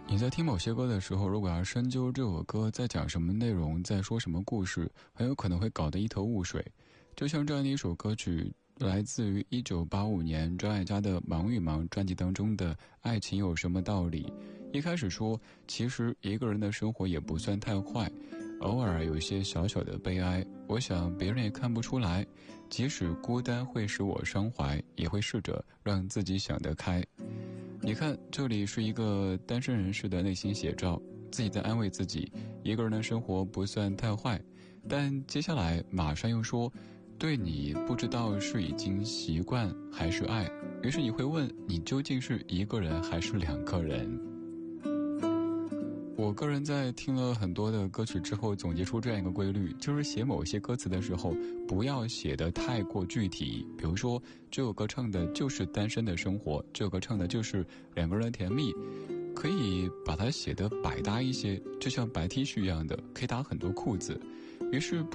你在听某些歌的时候，如果要深究这首歌在讲什么内容，在说什么故事，很有可能会搞得一头雾水。就像这样的一首歌曲，来自于1985年张艾嘉的《忙与忙》专辑当中的《爱情有什么道理》。一开始说，其实一个人的生活也不算太坏，偶尔有些小小的悲哀，我想别人也看不出来。即使孤单会使我伤怀，也会试着让自己想得开。你看，这里是一个单身人士的内心写照，自己在安慰自己，一个人的生活不算太坏。但接下来马上又说，对你不知道是已经习惯还是爱，于是你会问，你究竟是一个人还是两个人？我个人在听了很多的歌曲之后，总结出这样一个规律，就是写某些歌词的时候，不要写得太过具体。比如说，这首歌唱的就是单身的生活，这首歌唱的就是两个人的甜蜜，可以把它写得百搭一些，就像白 T 恤一样的，可以打很多裤子。于是不